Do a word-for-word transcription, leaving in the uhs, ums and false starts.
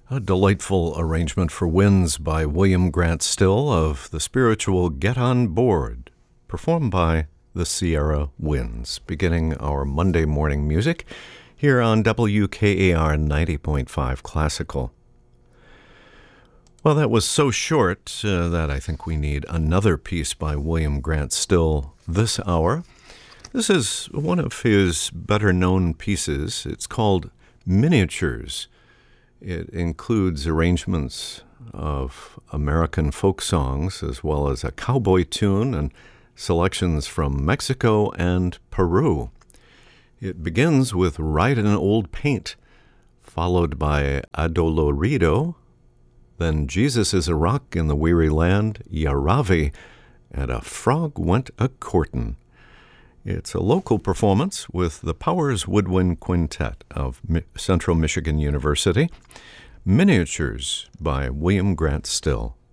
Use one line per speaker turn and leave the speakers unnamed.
A delightful arrangement for winds by William Grant Still of the spiritual Get On Board, performed by the Sierra Winds, beginning our Monday morning music here on W K A R ninety point five Classical. Well, that was so short uh, that I think we need another piece by William Grant Still this hour. This is one of his better-known pieces. It's called Miniatures. It includes arrangements of American folk songs as well as a cowboy tune and selections from Mexico and Peru. It begins with Ride in Old Paint, followed by Adolorido, then Jesus is a Rock in the Weary Land, Yaravi, and A Frog Went A-Courtin'. It's a local performance with the Powers Woodwind Quintet of Mi- Central Michigan University. Miniatures by William Grant Still.